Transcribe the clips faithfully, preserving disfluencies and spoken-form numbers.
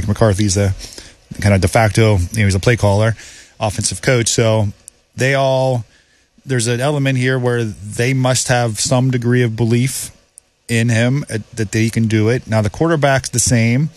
McCarthy's the kind of de facto, you know, he's a play caller, offensive coach. So they all, there's an element here where they must have some degree of belief in him uh, that he can do it. Now the quarterback's the same,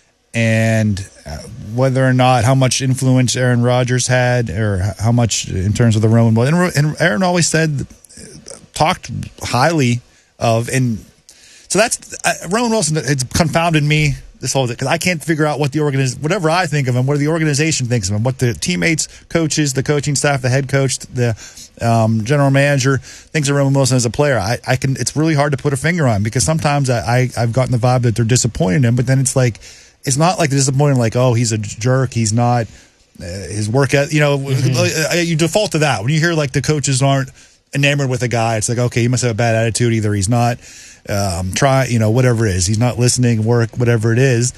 and uh, whether or not how much influence Aaron Rodgers had, or how much in terms of the Roman, and, and Aaron always said, talked highly of, and so that's uh, Roman Wilson. It's confounded me. This whole, because I can't figure out what the organiz, whatever I think of him, what the organization thinks of him, what the teammates, coaches, the coaching staff, the head coach, the um, general manager thinks of Roman Wilson as a player. I, I can. It's really hard to put a finger on, because sometimes I, I I've gotten the vibe that they're disappointing him, but then it's like, it's not like they're disappointing, like, oh, he's a jerk, he's not uh, his work at, you know, mm-hmm. you default to that when you hear like the coaches aren't enamored with a guy. It's like, okay, he must have a bad attitude. Either he's not. Um, try, you know, whatever it is. He's not listening, work, whatever it is.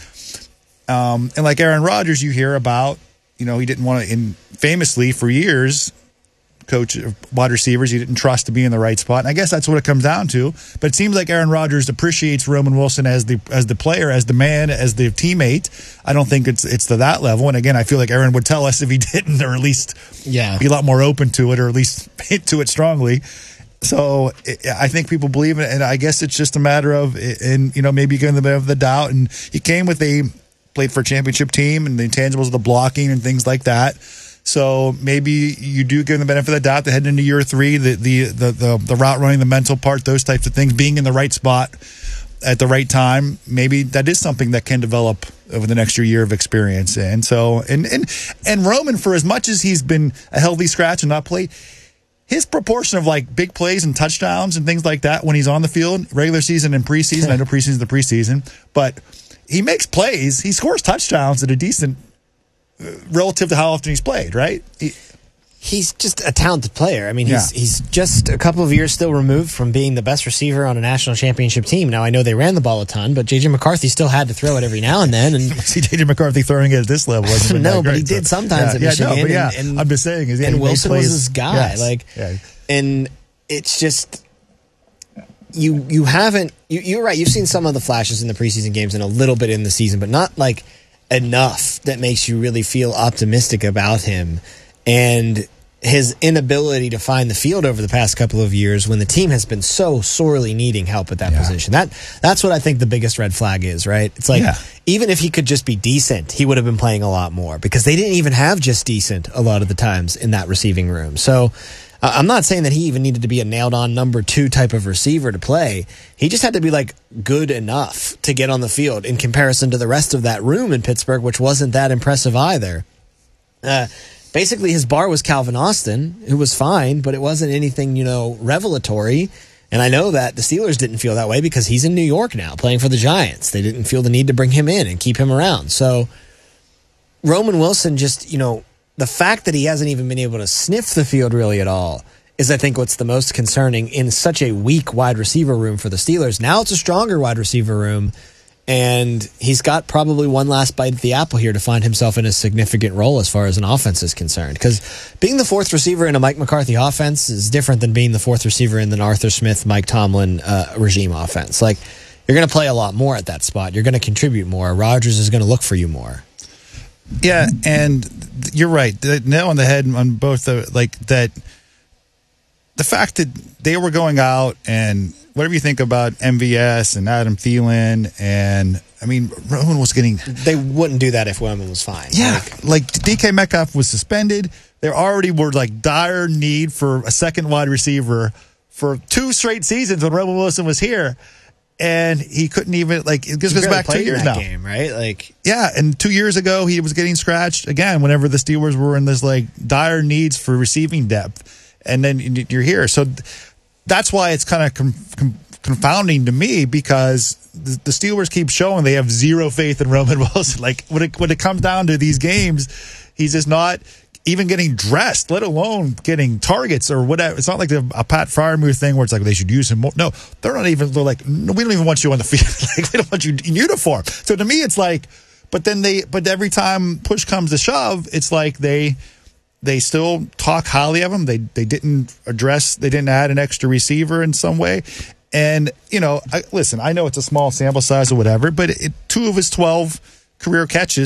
Um, and like Aaron Rodgers, you hear about, you know, he didn't want to, in famously for years, coach wide receivers, he didn't trust to be in the right spot. And I guess that's what it comes down to. But it seems like Aaron Rodgers appreciates Roman Wilson as the as the player, as the man, as the teammate. I don't think it's it's to that level. And again, I feel like Aaron would tell us if he didn't, or at least yeah. be a lot more open to it, or at least hint to it strongly. So I think people believe it, and I guess it's just a matter of, and you know, maybe giving the benefit of the doubt. And he came with a played for a championship team, and the intangibles of the blocking and things like that. So maybe you do give him the benefit of the doubt to head into year three, the the the the, the route running, the mental part, those types of things, being in the right spot at the right time. Maybe that is something that can develop over the next year of experience. And so, and and and Roman, for as much as he's been a healthy scratch and not played, his proportion of like big plays and touchdowns and things like that when he's on the field, regular season and preseason, I know preseason is the preseason, but he makes plays. He scores touchdowns at a decent, uh, relative to how often he's played, right? He, He's just a talented player. I mean, he's yeah. he's just a couple of years still removed from being the best receiver on a national championship team. Now, I know they ran the ball a ton, but J J. McCarthy still had to throw it every now and then. And see J J. McCarthy throwing it at this level. No, but great, he did so. sometimes yeah, at yeah, Michigan. No, but yeah, and, and, I'm just saying. Is, yeah, and Wilson was his guy. Yes. Like, yeah. And it's just, you you haven't, you, you're right, you've seen some of the flashes in the preseason games and a little bit in the season, but not like enough that makes you really feel optimistic about him. And his inability to find the field over the past couple of years when the team has been so sorely needing help at that yeah. position. That that's what I think the biggest red flag is, right? It's like, yeah. even if he could just be decent, he would have been playing a lot more, because they didn't even have just decent a lot of the times in that receiving room. So uh, I'm not saying that he even needed to be a nailed-on number two type of receiver to play. He just had to be like good enough to get on the field in comparison to the rest of that room in Pittsburgh, which wasn't that impressive either. Uh Basically, his bar was Calvin Austin, who was fine, but it wasn't anything, you know, revelatory. And I know that the Steelers didn't feel that way because he's in New York now playing for the Giants. They didn't feel the need to bring him in and keep him around. So Roman Wilson just, you know, the fact that he hasn't even been able to sniff the field really at all is, I think, what's the most concerning in such a weak wide receiver room for the Steelers. Now it's a stronger wide receiver room. And he's got probably one last bite at the apple here to find himself in a significant role as far as an offense is concerned. Because being the fourth receiver in a Mike McCarthy offense is different than being the fourth receiver in an Arthur Smith, Mike Tomlin uh, regime offense. Like, you're going to play a lot more at that spot. You're going to contribute more. Rodgers is going to look for you more. Yeah, and you're right. The nail on the head on both the, like, that the fact that they were going out and whatever you think about M V S and Adam Thielen, and I mean, Roman was getting. They wouldn't do that if Roman was fine. Yeah, like, like D K Metcalf was suspended. There already were like dire need for a second wide receiver for two straight seasons when Roman Wilson was here, and he couldn't even like. It just goes back two years now. Game, right? Like, yeah, and two years ago he was getting scratched again whenever the Steelers were in this like dire needs for receiving depth, and then you're here. So that's why it's kind of com- com- confounding to me, because the, the Steelers keep showing they have zero faith in Roman Wilson. Like when it when it comes down to these games, he's just not even getting dressed, let alone getting targets or whatever. It's not like a, a Pat Freiermuth thing where it's like they should use him more. No, they're not even. They're like, no, we don't even want you on the field. Like, we don't want you in uniform. So to me, it's like, but then they, but every time push comes to shove, it's like they. They still talk highly of him. They they didn't address, they didn't add an extra receiver in some way. And, you know, I, listen, I know it's a small sample size or whatever, but it, two of his twelve career catches